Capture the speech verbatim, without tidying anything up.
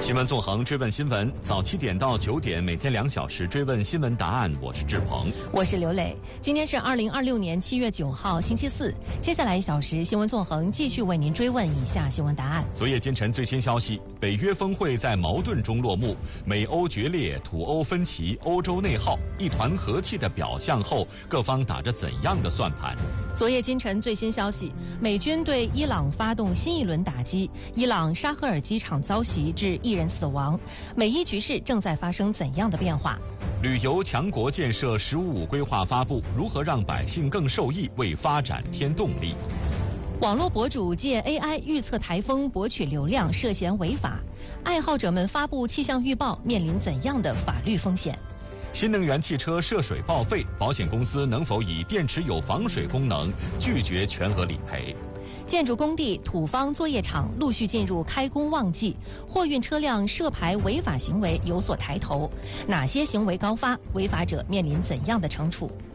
新闻纵横追问新闻，早七点到九点，每天两小时追问新闻答案。我是志鹏， 我是刘磊。今天是二零二六年七月九号，星期四。接下来一小时，新闻纵横继续为您追问以下新闻答案。 昨夜今晨最新消息，北约峰会在矛盾中落幕，美欧决裂，土欧分歧，欧洲内耗，一团和气的表象后，各方打着怎样的算盘？ 昨夜今晨最新消息，美军对伊朗发动新一轮打击，伊朗沙赫尔机场遭袭，致一人死亡。美伊局势正在发生怎样的变化？ 旅游强国建设“十五五”规划发布，如何让百姓更受益，为发展添动力？ 网络博主借 A I 预测台风博取流量涉嫌违法，爱好者们发布气象预报面临怎样的法律风险？ 新能源汽车涉水报废，保险公司能否以电池有防水功能拒绝全额理赔？ 建筑工地、土方作业场陆续进入开工旺季，货运车辆涉牌违法行为有所抬头，哪些行为高发？违法者面临怎样的惩处？